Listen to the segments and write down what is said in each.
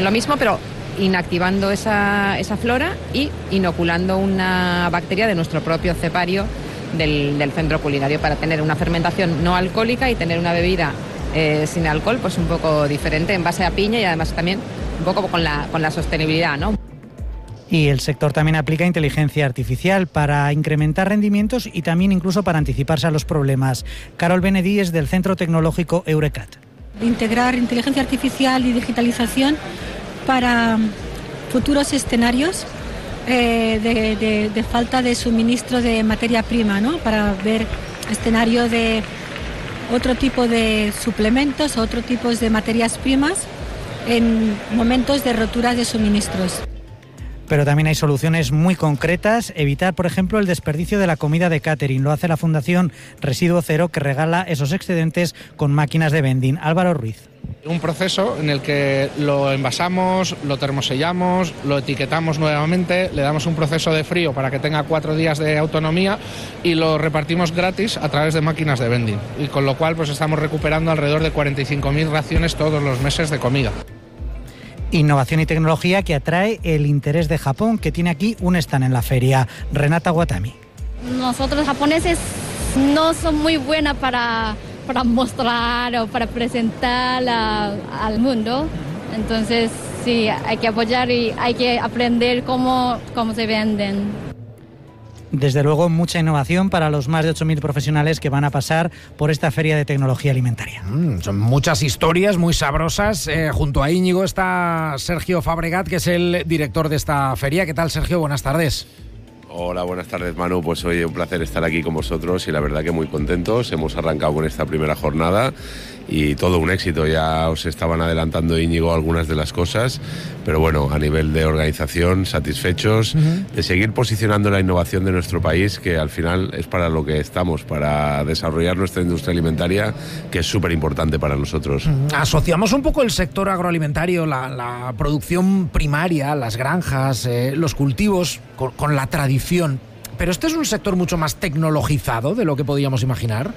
lo mismo, pero inactivando esa flora y inoculando una bacteria de nuestro propio cepario del centro culinario para tener una fermentación no alcohólica y tener una bebida sin alcohol, pues un poco diferente en base a piña y además también un poco con la sostenibilidad, ¿no? Y el sector también aplica inteligencia artificial para incrementar rendimientos y también incluso para anticiparse a los problemas. Carol Benedí es del Centro Tecnológico Eurecat. Integrar inteligencia artificial y digitalización para futuros escenarios de falta de suministro de materia prima, ¿no? Para ver escenario de otro tipo de suplementos, otro tipo de materias primas en momentos de rotura de suministros. Pero también hay soluciones muy concretas. Evitar, por ejemplo, el desperdicio de la comida de catering. Lo hace la Fundación Residuo Cero, que regala esos excedentes con máquinas de vending. Álvaro Ruiz. Un proceso en el que lo envasamos, lo termosellamos, lo etiquetamos nuevamente, le damos un proceso de frío para que tenga 4 días de autonomía y lo repartimos gratis a través de máquinas de vending. Y con lo cual pues estamos recuperando alrededor de 45.000 raciones todos los meses de comida. Innovación y tecnología que atrae el interés de Japón, que tiene aquí un stand en la feria. Renata Watami. Nosotros japoneses no son muy buenos para mostrar o para presentar al mundo. Entonces sí, hay que apoyar y hay que aprender cómo se venden. Desde luego, mucha innovación para los más de 8.000 profesionales que van a pasar por esta feria de tecnología alimentaria. Son muchas historias muy sabrosas. Junto a Íñigo está Sergio Fabregat, que es el director de esta feria. ¿Qué tal, Sergio? Buenas tardes. Hola, buenas tardes, Manu. Pues oye, un placer estar aquí con vosotros y la verdad que muy contentos. Hemos arrancado con esta primera jornada y todo un éxito. Ya os estaban adelantando, Íñigo, algunas de las cosas, pero bueno, a nivel de organización, satisfechos de seguir posicionando la innovación de nuestro país, que al final es para lo que estamos, para desarrollar nuestra industria alimentaria, que es súper importante para nosotros. Asociamos un poco el sector agroalimentario, la producción primaria, las granjas, los cultivos, con la tradición. Pero este es un sector mucho más tecnologizado de lo que podíamos imaginar.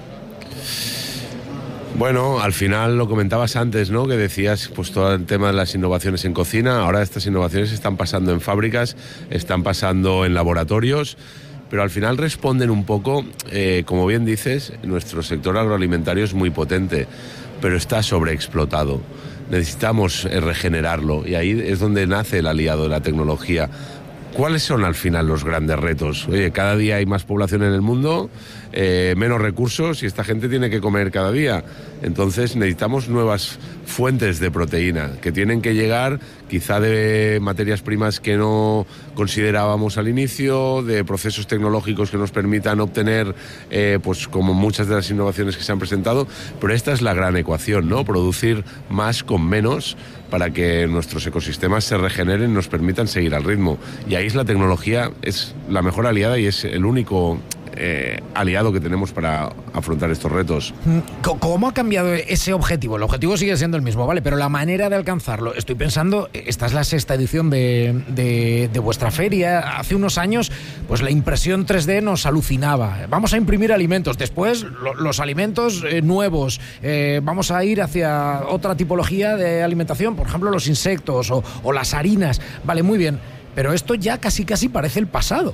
Bueno, al final lo comentabas antes, ¿no? Que decías, pues todo el tema de las innovaciones en cocina. Ahora estas innovaciones están pasando en fábricas, están pasando en laboratorios, pero al final responden un poco, como bien dices, nuestro sector agroalimentario es muy potente, pero está sobreexplotado. Necesitamos regenerarlo y ahí es donde nace el aliado de la tecnología. ¿Cuáles son al final los grandes retos? Oye, cada día hay más población en el mundo, menos recursos y esta gente tiene que comer cada día. Entonces necesitamos nuevas fuentes de proteína que tienen que llegar quizá de materias primas que no considerábamos al inicio, de procesos tecnológicos que nos permitan obtener, pues como muchas de las innovaciones que se han presentado, pero esta es la gran ecuación, ¿no? Producir más con menos para que nuestros ecosistemas se regeneren y nos permitan seguir al ritmo. Y ahí la tecnología es la mejor aliada y es el único aliado que tenemos para afrontar estos retos. ¿Cómo ha cambiado ese objetivo? El objetivo sigue siendo el mismo, ¿vale? Pero la manera de alcanzarlo, estoy pensando, esta es la 6ª edición de vuestra feria. Hace unos años, pues la impresión 3D nos alucinaba. Vamos a imprimir alimentos, después los alimentos nuevos. Vamos a ir hacia otra tipología de alimentación, por ejemplo, los insectos o las harinas. Vale, muy bien, pero esto ya casi parece el pasado.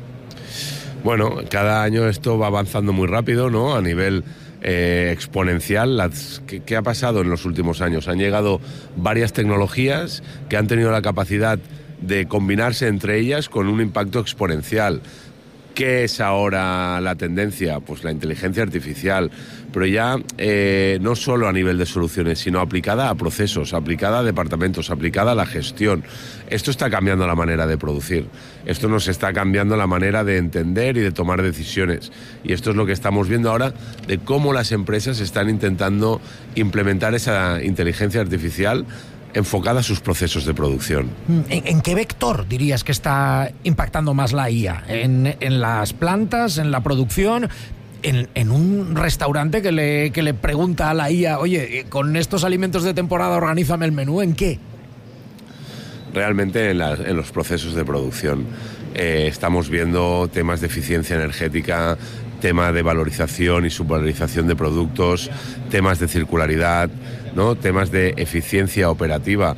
Bueno, cada año esto va avanzando muy rápido, ¿no? A nivel exponencial. ¿Qué ha pasado en los últimos años? Han llegado varias tecnologías que han tenido la capacidad de combinarse entre ellas con un impacto exponencial. ¿Qué es ahora la tendencia? Pues la inteligencia artificial, pero ya no solo a nivel de soluciones, sino aplicada a procesos, aplicada a departamentos, aplicada a la gestión. Esto está cambiando la manera de producir, esto nos está cambiando la manera de entender y de tomar decisiones. Y esto es lo que estamos viendo ahora, de cómo las empresas están intentando implementar esa inteligencia artificial enfocada a sus procesos de producción. ¿En qué vector dirías que está impactando más la IA? ¿En las plantas, en la producción? En un restaurante que le pregunta a la IA, oye, con estos alimentos de temporada organízame el menú, ¿en qué? Realmente en los procesos de producción. Estamos viendo temas de eficiencia energética, tema de valorización y subvalorización de productos, temas de circularidad, ¿no? Temas de eficiencia operativa.